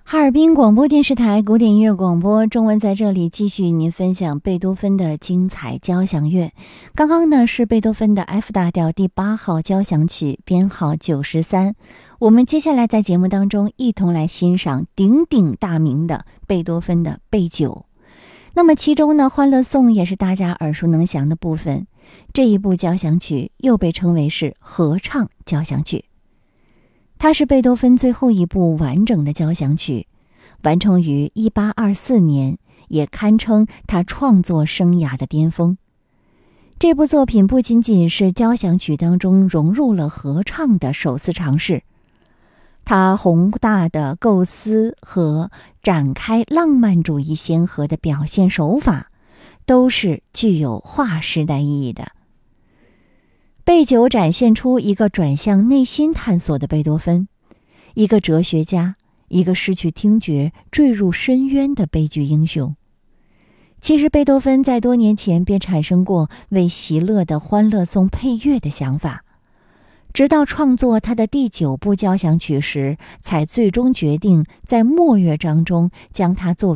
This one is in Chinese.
哈尔滨广播电视台古典音乐广播中文在这里继续与您分享贝多芬的精彩交响乐。刚刚呢是贝多芬的 F 大调第8号交响曲，编号93。我们接下来在节目当中一同来欣赏鼎鼎大名的贝多芬的贝九。那么其中呢，欢乐颂也是大家耳熟能详的部分。这一部交响曲又被称为是合唱交响曲。它是贝多芬最后一部完整的交响曲，完成于1824年，也堪称他创作生涯的巅峰。这部作品不仅仅是交响曲当中融入了合唱的首次尝试，它宏大的构思和展开浪漫主义先河的表现手法，都是具有划时代意义的。贝九展现出一个转向内心探索的贝多芬，一个哲学家，一个失去听觉坠入深渊的悲剧英雄。其实贝多芬在多年前便产生过为席勒的《欢乐颂》配乐的想法，直到创作他的第9部交响曲时，才最终决定在末乐章中将它作为